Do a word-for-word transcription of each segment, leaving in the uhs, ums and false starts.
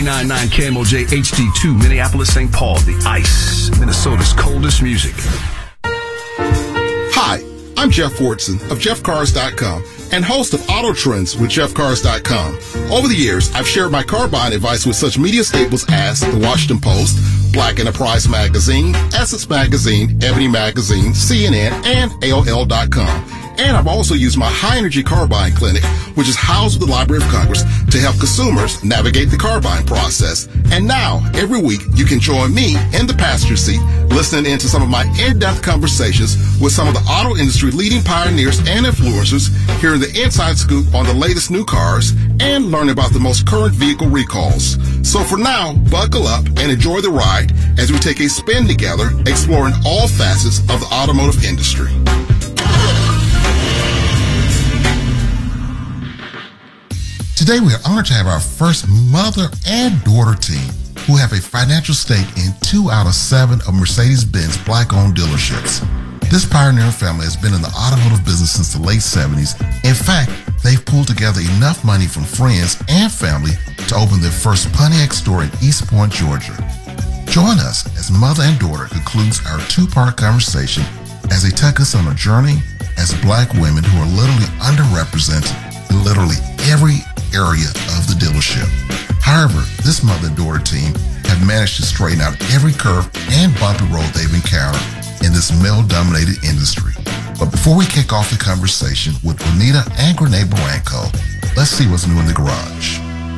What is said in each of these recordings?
ninety-nine K M O J H D two, Minneapolis, Saint Paul, the ice, Minnesota's coldest music. Hi, I'm Jeff Fortson of Jeff Cars dot com and host of Auto Trends with Jeff Cars dot com. Over the years, I've shared my car buying advice with such media staples as The Washington Post, Black Enterprise Magazine, Essence Magazine, Ebony Magazine, C N N, and A O L dot com. And I've also used my high-energy car buying clinic, which is housed at the Library of Congress, to help consumers navigate the car buying process. And now, every week, you can join me in the passenger seat, listening into some of my in-depth conversations with some of the auto industry leading pioneers and influencers, hearing the inside scoop on the latest new cars, and learning about the most current vehicle recalls. So for now, buckle up and enjoy the ride as we take a spin together, exploring all facets of the automotive industry. Today, we are honored to have our first mother and daughter team who have a financial stake in two out of seven of Mercedes-Benz Black-owned dealerships. This pioneering family has been in the automotive business since the late seventies. In fact, they've pulled together enough money from friends and family to open their first Pontiac store in East Point, Georgia. Join us as mother and daughter concludes our two-part conversation as they take us on a journey as Black women who are literally underrepresented in literally every area of the dealership. However, this mother and daughter team have managed to straighten out every curve and bumpy road they've encountered in this male-dominated industry. But before we kick off the conversation with Juanita and Grenee Barranco, let's see what's new in the garage.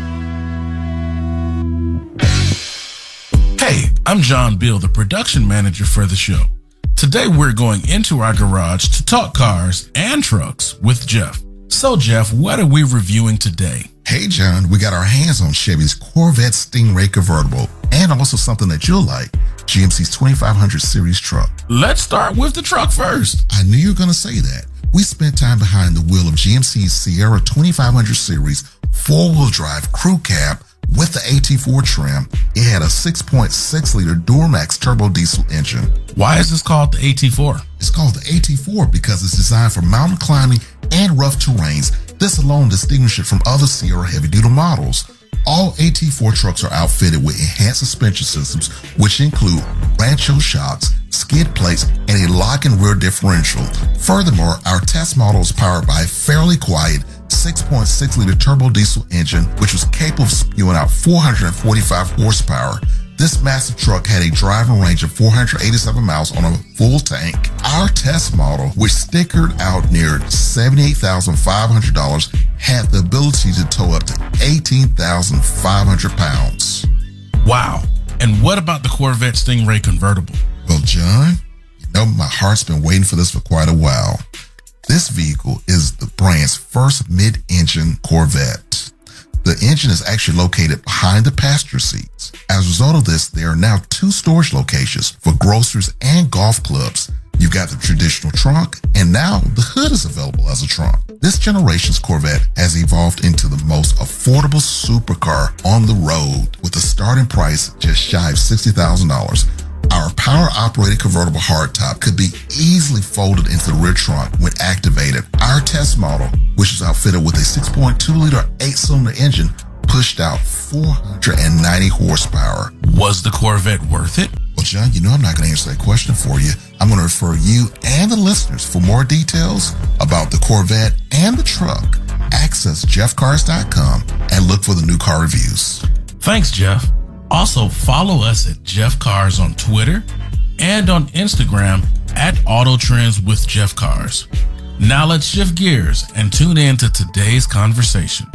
Hey, I'm John Bill, the production manager for the show. Today we're going into our garage to talk cars and trucks with Jeff. So, Jeff, what are we reviewing today? Hey, John, we got our hands on Chevy's Corvette Stingray convertible and also something that you'll like, G M C's twenty-five hundred series truck. Let's start with the truck first. I knew you were going to say that. We spent time behind the wheel of G M C's Sierra twenty-five hundred series four-wheel drive crew cab with the A T four trim. It had a six point six liter Duramax turbo diesel engine. Why is this called the A T four? It's called the A T four because it's designed for mountain climbing and rough terrains. This alone distinguishes it from other Sierra heavy-duty models. All A T four trucks are outfitted with enhanced suspension systems, which include Rancho shocks, skid plates, and a lock and rear differential. Furthermore, our test model is powered by a fairly quiet six point six liter turbo diesel engine, which was capable of spewing out four hundred forty-five horsepower. This massive truck had a driving range of four hundred eighty-seven miles on a full tank. Our test model, which stickered out near seventy-eight thousand five hundred dollars, had the ability to tow up to eighteen thousand five hundred pounds. Wow. And what about the Corvette Stingray convertible? Well, John, you know my heart's been waiting for this for quite a while. This vehicle is the brand's first mid-engine Corvette. The engine is actually located behind the passenger seats. As a result of this, there are now two storage locations for groceries and golf clubs. You've got the traditional trunk, and now the hood is available as a trunk. This generation's Corvette has evolved into the most affordable supercar on the road, with a starting price just shy of sixty thousand dollars. Our power-operated convertible hardtop could be easily folded into the rear trunk when activated. Our test model, which is outfitted with a six point two liter eight-cylinder engine, pushed out four hundred ninety horsepower. Was the Corvette worth it? Well, John, you know I'm not going to answer that question for you. I'm going to refer you and the listeners for more details about the Corvette and the truck. Access Jeff Cars dot com and look for the new car reviews. Thanks, Jeff. Also, follow us at Jeff Cars on Twitter and on Instagram at Auto Trends with Jeff Cars. Now let's shift gears and tune in to today's conversation.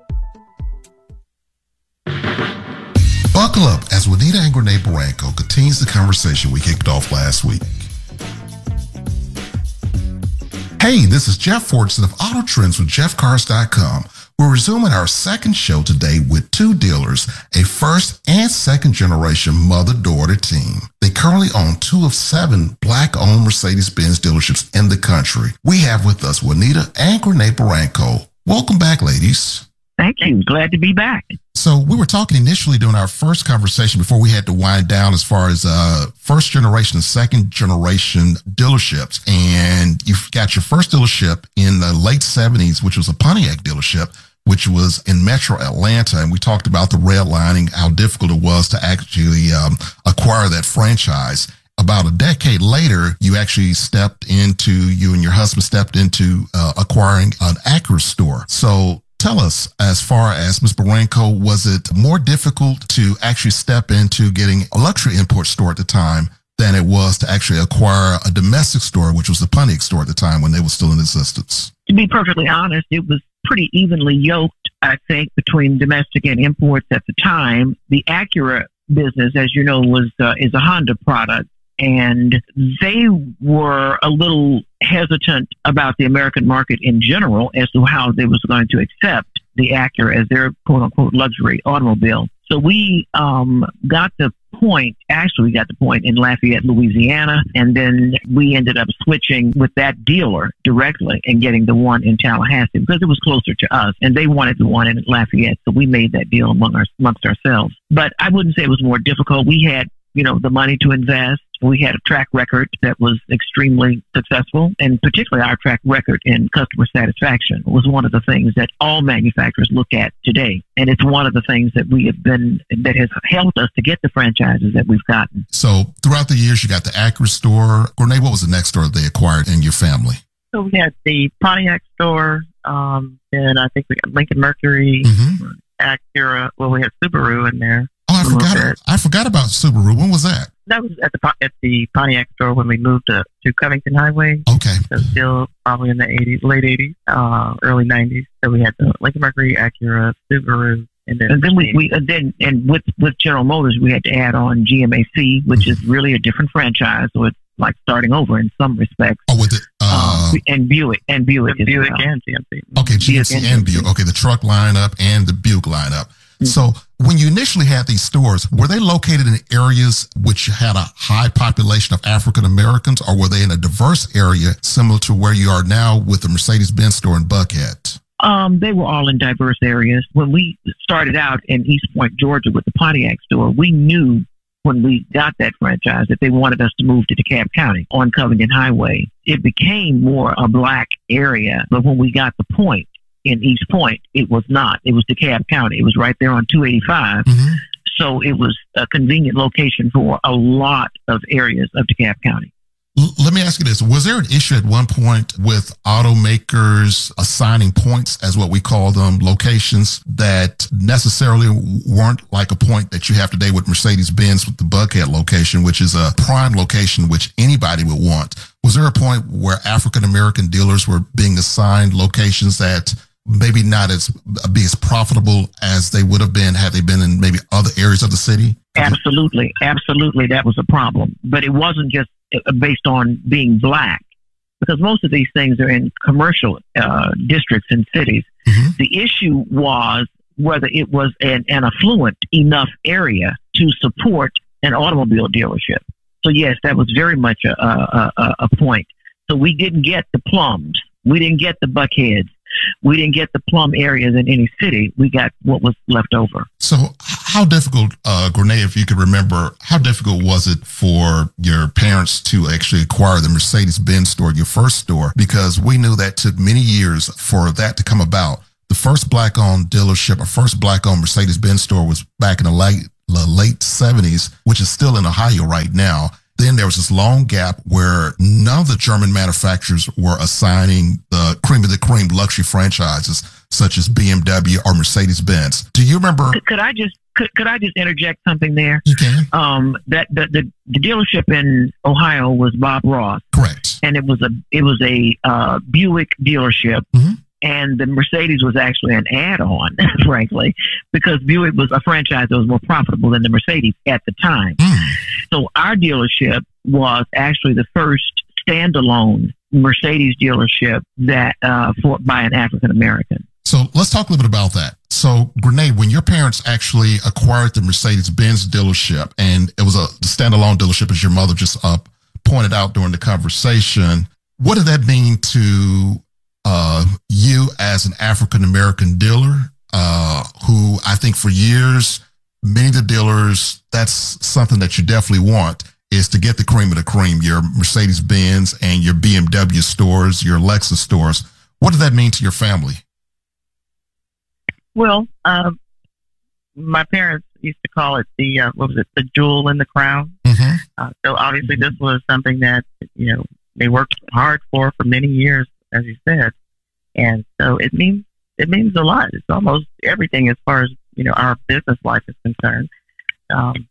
Buckle up as Juanita and Grenee Barranco continues the conversation we kicked off last week. Hey, this is Jeff Fortson of Auto Trends with Jeff Cars dot com. We're resuming our second show today with two dealers, a first and second generation mother-daughter team. They currently own two of seven Black-owned Mercedes-Benz dealerships in the country. We have with us Juanita and Grenee Barranco. Welcome back, ladies. Thank you. Glad to be back. So we were talking initially during our first conversation before we had to wind down as far as uh, first generation and second generation dealerships. And you've got your first dealership in the late seventies, which was a Pontiac dealership. which was in Metro Atlanta. And we talked about the redlining, how difficult it was to actually um, acquire that franchise. About a decade later, you actually stepped into, you and your husband stepped into uh, acquiring an Acura store. So tell us, as far as Miz Barranco, was it more difficult to actually step into getting a luxury import store at the time than it was to actually acquire a domestic store, which was the Pontiac store at the time when they were still in existence? To be perfectly honest, it was pretty evenly yoked, I think, between domestic and imports at the time. The Acura business, as you know, was uh, is a Honda product. And they were a little hesitant about the American market in general as to how they was going to accept the Acura as their quote-unquote luxury automobile. So we um, got the point, actually we got the point in Lafayette, Louisiana, and then we ended up switching with that dealer directly and getting the one in Tallahassee because it was closer to us, and they wanted the one in Lafayette, so we made that deal among our, amongst ourselves. But I wouldn't say it was more difficult. We had, you know, the money to invest. We had a track record that was extremely successful, and particularly our track record in customer satisfaction was one of the things that all manufacturers look at today. And it's one of the things that we have been, that has helped us to get the franchises that we've gotten. So throughout the years, you got the Acura store. Grenade, what was the next store they acquired in your family? So we had the Pontiac store, um, and I think we got Lincoln Mercury, Mm-hmm. Acura. Well, we had Subaru in there. Oh, I a little forgot. bit. I forgot about Subaru. When was that? That was at the Po- at the Pontiac store when we moved to, to Covington Highway. Okay. So still probably in the eighties, late eighties, uh, early nineties. So we had the Lincoln Mercury, Acura, Subaru, and then And then we, we uh, then and with with General Motors, we had to add on G M A C, which is really a different franchise, so it's like starting over in some respects. Oh, with it. Uh, Um, and Buick and Buick, and as Buick well. and G M C. okay, G M C Buick and and Buick. Okay, the truck lineup and the Buick lineup. Mm-hmm. So when you initially had these stores, were they located in areas which had a high population of African Americans, or were they in a diverse area similar to where you are now with the Mercedes-Benz store in Buckhead? Um, they were all in diverse areas. When we started out in East Point, Georgia, with the Pontiac store, we knew when we got that franchise that they wanted us to move to DeKalb County on Covington Highway. It became more a black area, but when we got the point in East Point, it was not. It was DeKalb County. It was right there on two eighty-five. Mm-hmm. So it was a convenient location for a lot of areas of DeKalb County. L- let me ask you this. Was there an issue at one point with automakers assigning points, as what we call them, locations that necessarily weren't like a point that you have today with Mercedes-Benz with the Buckhead location, which is a prime location which anybody would want? Was there a point where African-American dealers were being assigned locations that maybe not as be as profitable as they would have been had they been in maybe other areas of the city? Absolutely. Absolutely. That was a problem. But it wasn't just based on being black, because most of these things are in commercial uh, districts and cities. Mm-hmm. The issue was whether it was an, an affluent enough area to support an automobile dealership. So, yes, that was very much a, a, a, a point. So we didn't get the Plums. We didn't get the Buckheads. We didn't get the plum areas in any city. We got what was left over. So how difficult, uh, Grenade, if you could remember, how difficult was it for your parents to actually acquire the Mercedes-Benz store, your first store? Because we knew that took many years for that to come about. The first black-owned dealership, or first black-owned Mercedes-Benz store was back in the late, the late seventies, which is still in Ohio right now. Then there was this long gap where none of the German manufacturers were assigning the cream of the cream luxury franchises such as B M W or Mercedes-Benz. Do you remember? Could, could I just could, could I just interject something there? You can. Um, that the, the the dealership in Ohio was Bob Ross, Correct. and it was a it was a uh, Buick dealership. Mm-hmm. And the Mercedes was actually an add-on, frankly, because Buick was a franchise that was more profitable than the Mercedes at the time. Mm. So our dealership was actually the first standalone Mercedes dealership that uh, for by an African American. So let's talk a little bit about that. So, Grenade, when your parents actually acquired the Mercedes-Benz dealership, and it was a standalone dealership, as your mother just uh, pointed out during the conversation, what did that mean to uh, you as an African-American dealer uh, who I think for years, many of the dealers, that's something that you definitely want, is to get the cream of the cream, your Mercedes-Benz and your B M W stores, your Lexus stores. What did that mean to your family? Well, uh, my parents used to call it the, uh, what was it, the jewel in the crown. Mm-hmm. Uh, so obviously this was something that, you know, they worked hard for for many years, as you said. And so it means, it means a lot. It's almost everything as far as, you know, our business life is concerned. Um,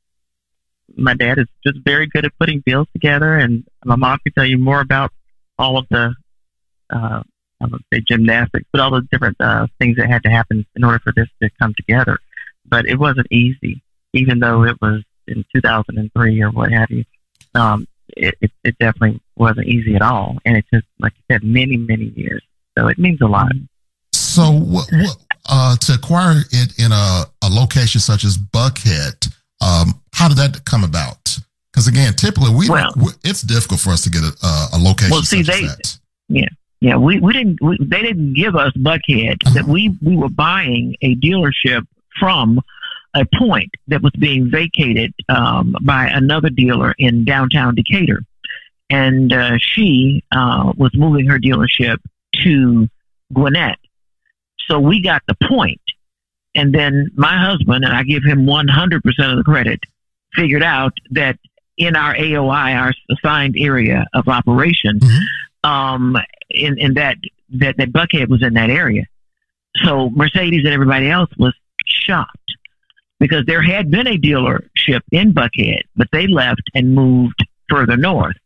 my dad is just very good at putting deals together, and my mom can tell you more about all of the, uh, I would say gymnastics, but all the different uh, things that had to happen in order for this to come together. But it wasn't easy, even though it was in two thousand three or what have you. Um, it, it, it definitely wasn't easy at all. And it took, like you said, many, many years. So it means a lot. So what, what, uh, to acquire it in a, a location such as Buckhead, um, how did that come about? Because again, typically we, well, we it's difficult for us to get a, a location well, see, such they, as that. Yeah. Yeah, we, we didn't, we, they didn't give us Buckhead. Uh-huh. That we, we were buying a dealership from a point that was being vacated um, by another dealer in downtown Decatur. And uh, she uh, was moving her dealership to Gwinnett. So we got the point. And then my husband, and I give him one hundred percent of the credit, figured out that in our A O I, our assigned area of operation, mm-hmm. um, in, in that, that, that Buckhead was in that area. So Mercedes and everybody else was shocked because there had been a dealership in Buckhead, but they left and moved further north.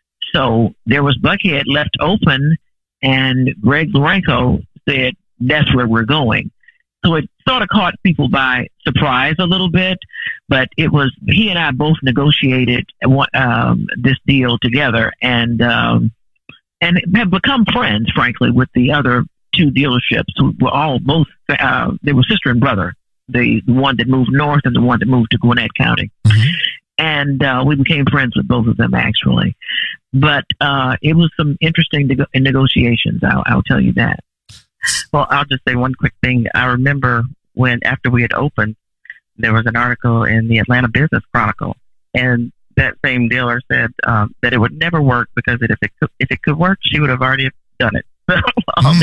So there was Buckhead left open, and Greg Lorenco said, that's where we're going. So it sort of caught people by surprise a little bit, but it was, he and I both negotiated um, this deal together, and um, and have become friends, frankly, with the other two dealerships who were all both, uh, they were sister and brother, the, the one that moved north and the one that moved to Gwinnett County. Mm-hmm. And uh, we became friends with both of them, actually. But uh, it was some interesting nego- negotiations, I'll, I'll tell you that. Well, I'll just say one quick thing. I remember when, after we had opened, there was an article in the Atlanta Business Chronicle, and that same dealer said um, that it would never work because it, if it could, if it could work, she would have already done it. So um,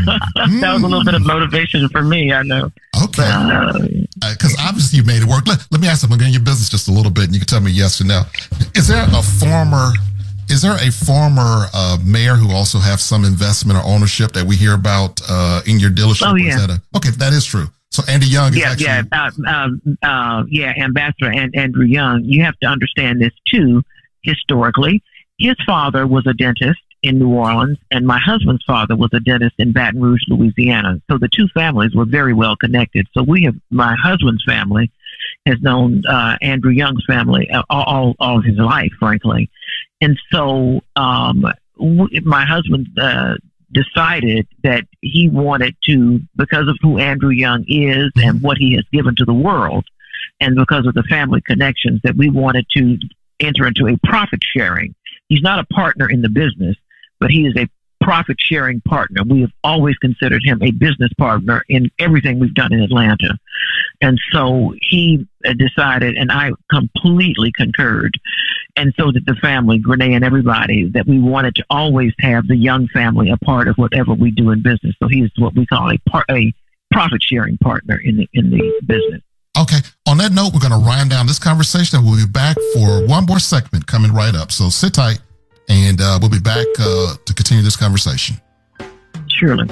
mm. that was a little bit of motivation for me, I know. Okay. Because uh, uh, obviously you made it work. Let, let me ask them again your business just a little bit, and you can tell me yes or no. Is there a former... Is there a former uh, mayor who also have some investment or ownership that we hear about uh, in your dealership? Oh, yeah. That a, okay, that is true. So Andy Young is yeah, actually... Yeah, uh, uh, uh, yeah, Ambassador and Andrew Young. You have to understand this, too, historically. His father was a dentist in New Orleans, and my husband's father was a dentist in Baton Rouge, Louisiana. So the two families were very well connected. So we have, my husband's family has known uh, Andrew Young's family all, all, all of his life, frankly. And so um, w- my husband uh, decided that he wanted to, because of who Andrew Young is and what he has given to the world, and because of the family connections, that we wanted to enter into a profit sharing. He's not a partner in the business, but he is a profit sharing partner. We have always considered him a business partner in everything we've done in Atlanta. And so he decided, and I completely concurred, and so did the family, Grenee and everybody, that we wanted to always have the Young family a part of whatever we do in business. So he's what we call a part, a profit sharing partner in the in the business. Okay. On that note, we're going to wind down this conversation, and we'll be back for one more segment coming right up. So sit tight, and uh, we'll be back uh, to continue this conversation. Surely.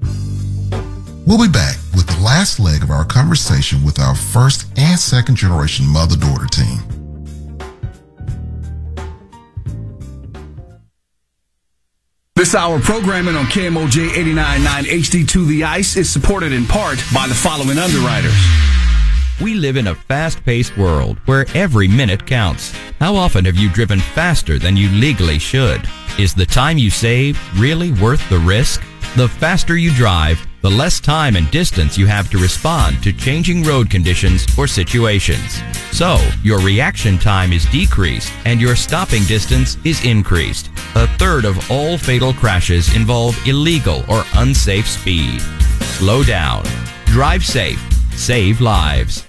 We'll be back with the last leg of our conversation with our first and second generation mother-daughter team. This hour programming on K M O J eighty-nine point nine H D two The Ice is supported in part by the following underwriters. We live in a fast-paced world where every minute counts. How often have you driven faster than you legally should? Is the time you save really worth the risk? The faster you drive, the less time and distance you have to respond to changing road conditions or situations. So, your reaction time is decreased and your stopping distance is increased. A third of all fatal crashes involve illegal or unsafe speed. Slow down. Drive safe. Save lives.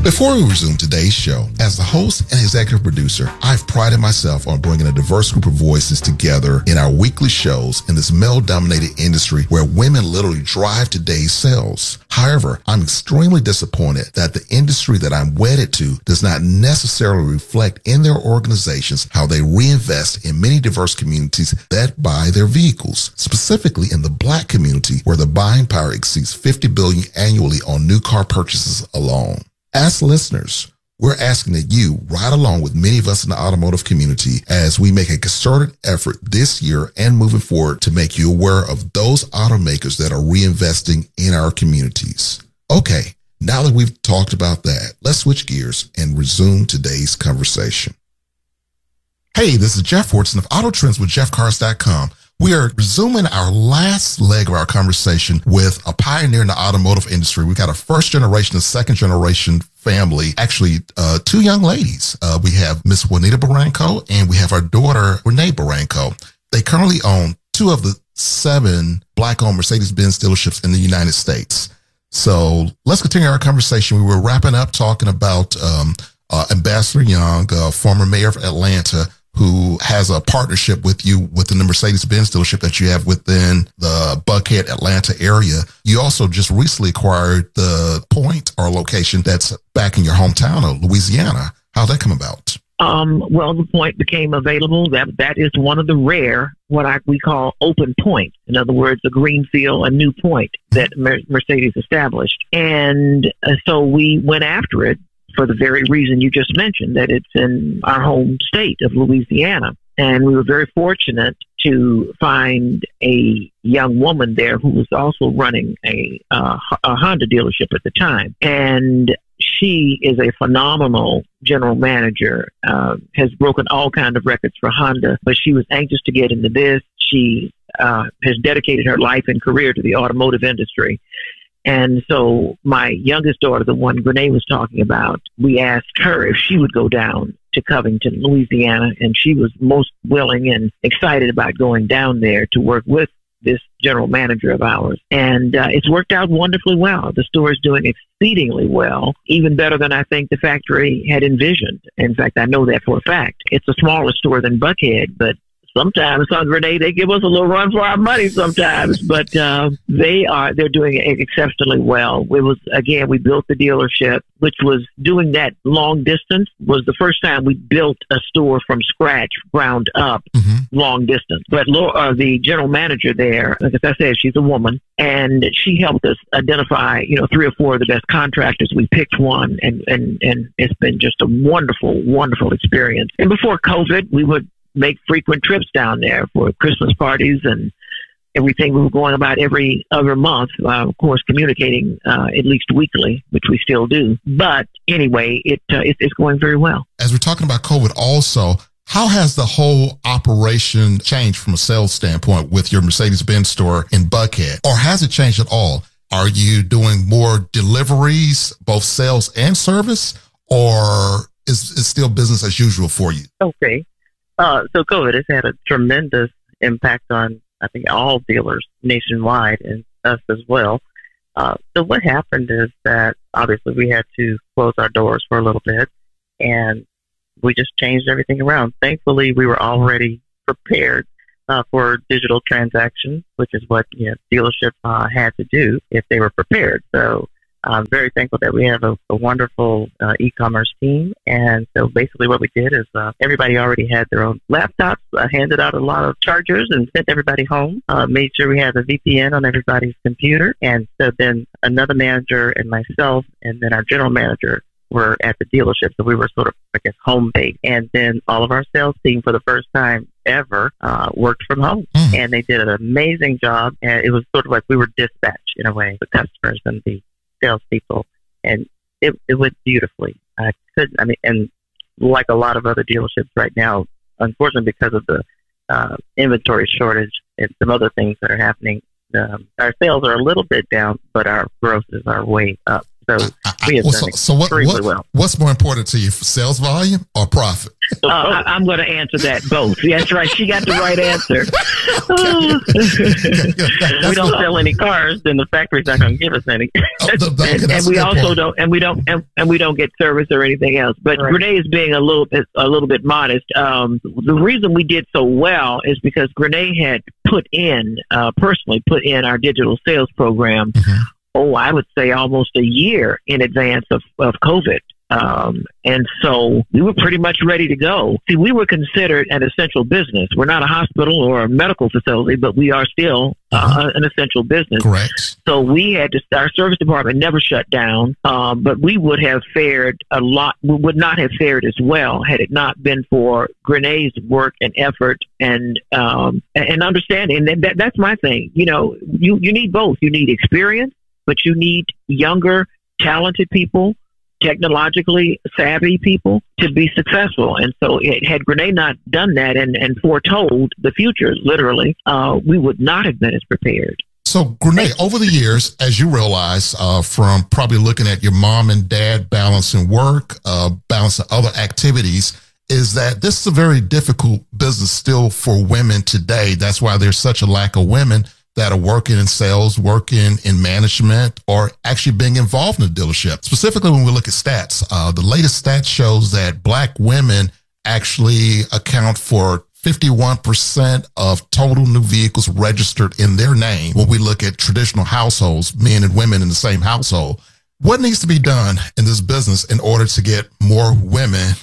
Before we resume today's show, as the host and executive producer, I've prided myself on bringing a diverse group of voices together in our weekly shows in this male-dominated industry where women literally drive today's sales. However, I'm extremely disappointed that the industry that I'm wedded to does not necessarily reflect in their organizations how they reinvest in many diverse communities that buy their vehicles, specifically in the Black community where the buying power exceeds fifty billion dollars annually on new car purchases alone. As listeners, we're asking that you ride along with many of us in the automotive community as we make a concerted effort this year and moving forward to make you aware of those automakers that are reinvesting in our communities. Okay, now that we've talked about that, let's switch gears and resume today's conversation. Hey, this is Jeff Fortson of Auto Trends with Jeff Cars dot com. We are resuming our last leg of our conversation with a pioneer in the automotive industry. We've got a first generation and second generation family, actually uh, two young ladies. Uh, we have Miss Juanita Barranco and we have our daughter, Renee Barranco. They currently own two of the seven Black-owned Mercedes-Benz dealerships in the United States. So let's continue our conversation. We were wrapping up talking about um, uh, Ambassador Young, uh, former mayor of Atlanta, who has a partnership with you within the Mercedes-Benz dealership that you have within the Buckhead, Atlanta area. You also just recently acquired the point or location that's back in your hometown of Louisiana. How'd that come about? Um, well, the point became available. That that is one of the rare, what I, we call open points. In other words, a greenfield, a new point that Mer- Mercedes established. And uh, so we went after it for the very reason you just mentioned, that it's in our home state of Louisiana. And we were very fortunate to find a young woman there who was also running a, uh, a Honda dealership at the time. And she is a phenomenal general manager, uh, has broken all kinds of records for Honda, but she was anxious to get into this. She uh, has dedicated her life and career to the automotive industry. And so my youngest daughter, the one Renee was talking about, we asked her if she would go down to Covington, Louisiana, and she was most willing and excited about going down there to work with this general manager of ours. And uh, it's worked out wonderfully well. The store is doing exceedingly well, even better than I think the factory had envisioned. In fact, I know that for a fact. It's a smaller store than Buckhead, but sometimes, Son Renee, they give us a little run for our money sometimes, but uh, they are, they're doing it exceptionally well. It was, again, we built the dealership, which was doing that long distance, was the first time we built a store from scratch, ground up, mm-hmm. long distance. But uh, the general manager there, like I said, she's a woman, and she helped us identify, you know, three or four of the best contractors. We picked one, and, and, and it's been just a wonderful, wonderful experience. And before COVID, we would make frequent trips down there for Christmas parties and everything. We were going about every other month, uh, of course, communicating uh, at least weekly, which we still do. But anyway, it, uh, it it's going very well. As we're talking about COVID also, how has the whole operation changed from a sales standpoint with your Mercedes-Benz store in Buckhead? Or has it changed at all? Are you doing more deliveries, both sales and service, or is it still business as usual for you? Okay. Uh, so COVID has had a tremendous impact on, I think, all dealers nationwide and us as well. Uh, so what happened is that obviously we had to close our doors for a little bit, and we just changed everything around. Thankfully, we were already prepared uh, for digital transactions, which is what, you know, dealerships uh, had to do if they were prepared. So I'm very thankful that we have a, a wonderful uh, e-commerce team. And so basically what we did is uh, everybody already had their own laptops, uh, handed out a lot of chargers and sent everybody home, uh, made sure we had a V P N on everybody's computer. And so then another manager and myself and then our general manager were at the dealership. So we were sort of, I guess, home base. And then all of our sales team for the first time ever uh, worked from home. Mm. And they did an amazing job. And it was sort of like we were dispatched in a way, the customers and the salespeople, and it it went beautifully. I couldn't, I mean, and like a lot of other dealerships right now, unfortunately, because of the uh, inventory shortage and some other things that are happening, um, our sales are a little bit down, but our grosses are way up. So I, I, we have well, done so, so what, extremely what, well. What's more important to you, sales volume or profit? uh, I, I'm going to answer that both. That's right. She got the right answer. If we don't sell any cars, then the factory's not going to give us any. Oh, the, the, and, and we also point. don't, and we don't, and, and we don't get service or anything else. But right. Grenee is being a little bit, a little bit modest. Um, the reason we did so well is because Grenee had put in, uh, personally put in our digital sales program. Mm-hmm. Oh, I would say almost a year in advance of, of COVID. Um, and so we were pretty much ready to go. See, we were considered an essential business. We're not a hospital or a medical facility, but we are still uh, uh-huh. an essential business. Correct. So we had to, our service department never shut down, um, but we would have fared a lot, we would not have fared as well had it not been for Grenee's work and effort and, um, and understanding. And that, that's my thing. You know, you, you need both. You need experience, but you need younger, talented people, technologically savvy people to be successful. And so it, had Grenee not done that and, and foretold the future, literally, uh, we would not have been as prepared. So, Grenee, over the years, as you realize, uh, from probably looking at your mom and dad balancing work, uh, balancing other activities, is that this is a very difficult business still for women today. That's why there's such a lack of women that are working in sales, working in management, or actually being involved in the dealership. Specifically, when we look at stats, uh, the latest stats shows that black women actually account for fifty-one percent of total new vehicles registered in their name. When we look at traditional households, men and women in the same household, what needs to be done in this business in order to get more women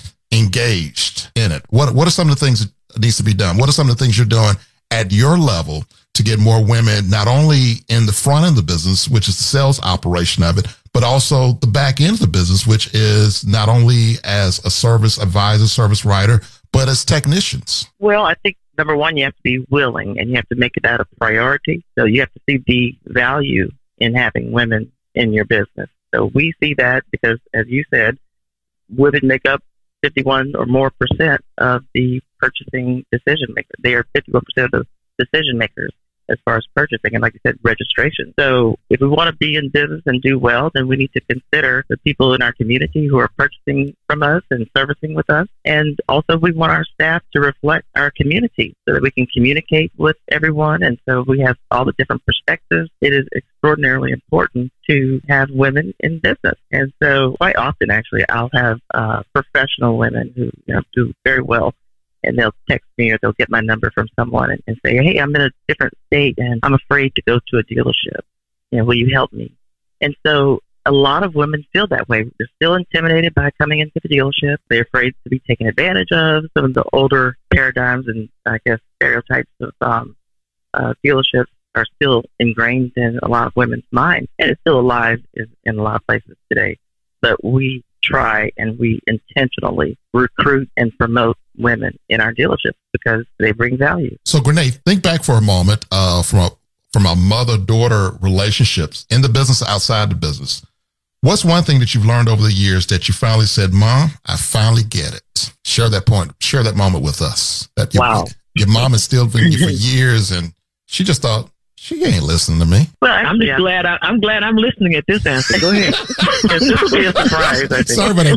engaged in it? What, what are some of the things that needs to be done? What are some of the things you're doing at your level to get more women, not only in the front end of the business, which is the sales operation of it, but also the back end of the business, which is not only as a service advisor, service writer, but as technicians? Well, I think number one, you have to be willing and you have to make it out a priority. So you have to see the value in having women in your business. So we see that because, as you said, women make up fifty-one or more percent of the purchasing decision makers. They are fifty-one percent of the decision makers as far as purchasing and, like you said, registration. So if we want to be in business and do well, then we need to consider the people in our community who are purchasing from us and servicing with us. And also we want our staff to reflect our community so that we can communicate with everyone. And so we have all the different perspectives. It is extraordinarily important to have women in business. And so quite often, actually, I'll have uh, professional women who you know, do very well. And they'll text me or they'll get my number from someone and, and say, hey, I'm in a different state and I'm afraid to go to a dealership. You know, will you help me? And so a lot of women feel that way. They're still intimidated by coming into the dealership. They're afraid to be taken advantage of. Some of the older paradigms and, I guess, stereotypes of um, uh, dealerships are still ingrained in a lot of women's minds. And it's still alive in, in a lot of places today. But we try and we intentionally recruit and promote women in our dealerships because they bring value. So, Grenee, think back for a moment uh, from a from a mother-daughter relationships in the business, outside the business. What's one thing that you've learned over the years that you finally said, Mom, I finally get it? Share that point. Share that moment with us. That your, wow. Your mom has still been with you for years, and she just thought, she ain't listening to me. Well, I'm just yeah. glad I, I'm glad I'm listening at this answer. Go ahead. Yes, this will be a surprise, I think. Sorry about that,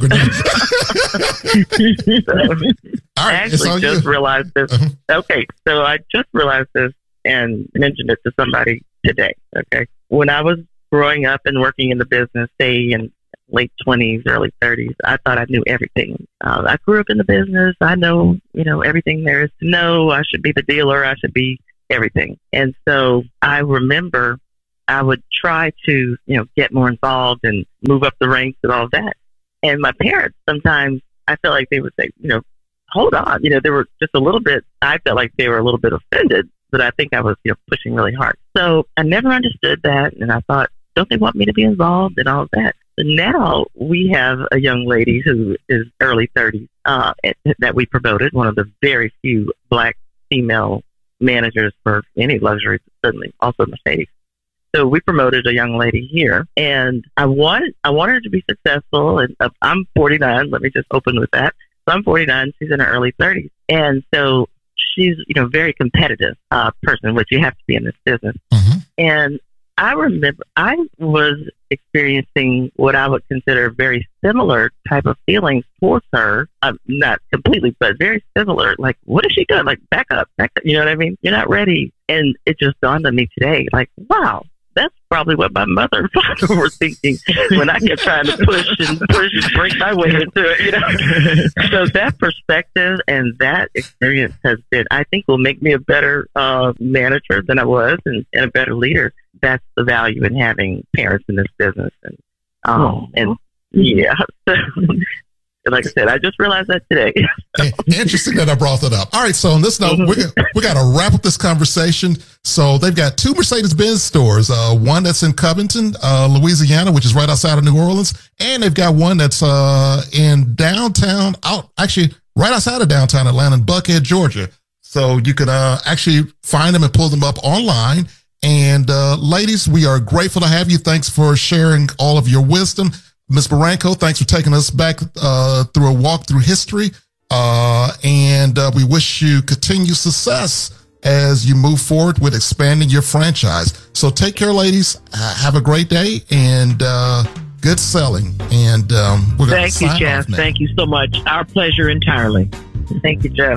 Grenee. so, All right, I actually just you. realized this. Uh-huh. Okay, so I just realized this and mentioned it to somebody today. Okay, when I was growing up and working in the business, say in late twenties, early thirties, I thought I knew everything. Uh, I grew up in the business. I know, you know, everything there is to know. I should be the dealer. I should be everything. And so I remember I would try to, you know, get more involved and move up the ranks and all of that. And my parents, sometimes I felt like they would say, you know, hold on, you know, they were just a little bit, I felt like they were a little bit offended, but I think I was, you know, pushing really hard. So I never understood that. And I thought, don't they want me to be involved and all of that? But now we have a young lady who is early thirties uh, that we promoted, one of the very few Black female managers for any luxury, certainly also Mercedes. So we promoted a young lady here, and I wanted I wanted her to be successful. And uh, I'm forty-nine. Let me just open with that. So I'm forty-nine. She's in her early thirties, and so she's you know very competitive uh, person, which you have to be in this business. Mm-hmm. And I remember I was experiencing what I would consider very similar type of feelings towards her. Um, not completely, but very similar. Like, what is she doing? Like, back up, back up. You know what I mean? You're not ready. And it just dawned on me today, like, wow, that's probably what my mother and father were thinking when I kept trying to push and push and break my way into it, you know. So that perspective and that experience has been, I think, will make me a better uh, manager than I was and, and a better leader. That's the value in having parents in this business. And, um, oh. and yeah, like I said, I just realized that today. Interesting that I brought that up. All right, so on this note, we we got to wrap up this conversation. So they've got two Mercedes-Benz stores, uh, one that's in Covington, uh, Louisiana, which is right outside of New Orleans, and they've got one that's uh, in downtown, out actually right outside of downtown Atlanta, in Buckhead, Georgia. So you could uh, actually find them and pull them up online. And uh, ladies, we are grateful to have you. Thanks for sharing all of your wisdom. Miz Barranco, thanks for taking us back uh, through a walk through history. Uh, and uh, we wish you continued success as you move forward with expanding your franchise. So take care, ladies. Uh, have a great day and uh, good selling. And um, we're going to sign off now. Thank you, Jeff. Thank you so much. Our pleasure entirely. Thank you, Jeff.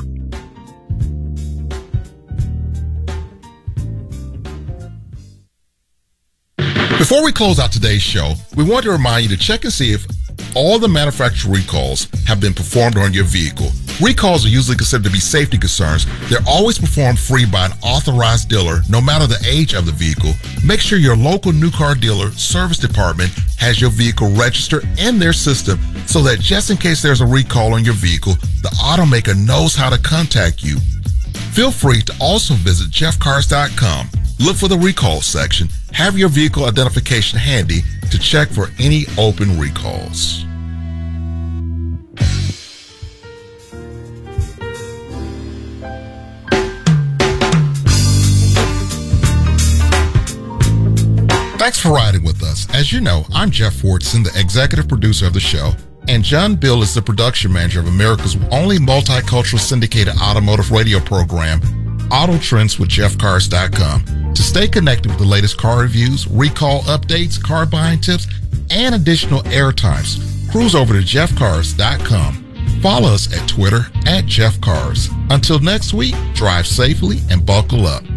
Before we close out today's show, we want to remind you to check and see if all the manufacturer recalls have been performed on your vehicle. Recalls are usually considered to be safety concerns. They're always performed free by an authorized dealer, no matter the age of the vehicle. Make sure your local new car dealer service department has your vehicle registered in their system so that just in case there's a recall on your vehicle, the automaker knows how to contact you. Feel free to also visit jeff cars dot com. Look for the recall section. Have your vehicle identification handy to check for any open recalls. Thanks for riding with us. As you know, I'm Jeff Fordson, the executive producer of the show, and John Bill is the production manager of America's only multicultural syndicated automotive radio program, Auto Trends with jeff cars dot com. To stay connected with the latest car reviews, recall updates, car buying tips, and additional air times, cruise over to jeff cars dot com. Follow us at Twitter at Jeff Cars. Until next week, drive safely and buckle up.